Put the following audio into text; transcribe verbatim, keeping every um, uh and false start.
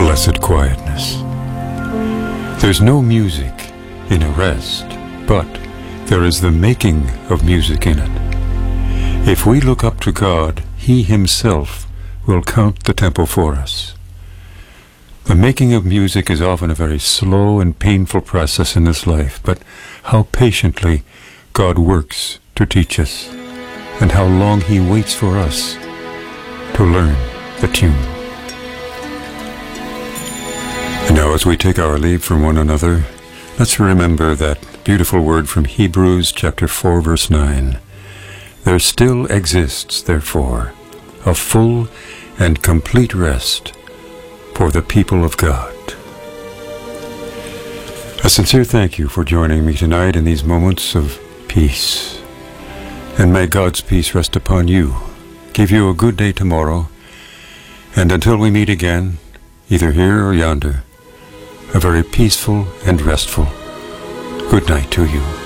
blessed quietness. There's no music in a rest, but there is the making of music in it. If we look up to God, He Himself will count the tempo for us. The making of music is often a very slow and painful process in this life, but how patiently God works to teach us, and how long He waits for us to learn the tune. And now, as we take our leave from one another, let's remember that beautiful word from Hebrews chapter four, verse nine. There still exists, therefore, a full and complete rest for the people of God. A sincere thank you for joining me tonight in these moments of peace. And may God's peace rest upon you, give you a good day tomorrow, and until we meet again, either here or yonder, a very peaceful and restful good night to you.